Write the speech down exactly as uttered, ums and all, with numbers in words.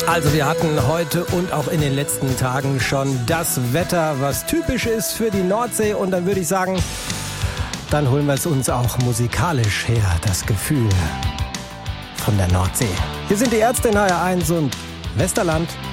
Also wir hatten heute und auch in den letzten Tagen schon das Wetter, was typisch ist für die Nordsee. Und dann würde ich sagen, dann holen wir es uns auch musikalisch her, das Gefühl von der Nordsee. Hier sind die Ärzte in H R eins und Westerland.